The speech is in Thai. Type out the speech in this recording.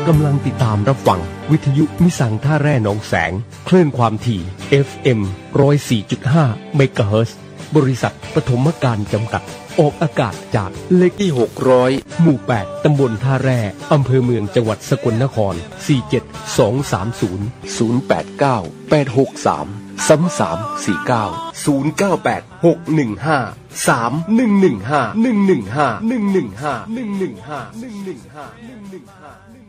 กำลังติดตามรับฟังวิทยุมิสังท่าแร่หนองแสงคลื่นความถี่ FM 104.5 เมกะเฮิรตซ์บริษัทปฐมการจำกัดออกอากาศจากเลขที่600หมู่8ตำบลท่าแร่อำเภอเมืองจังหวัดสกลนคร47230 089 863 3349 098 615 3115 115 115 115 115 115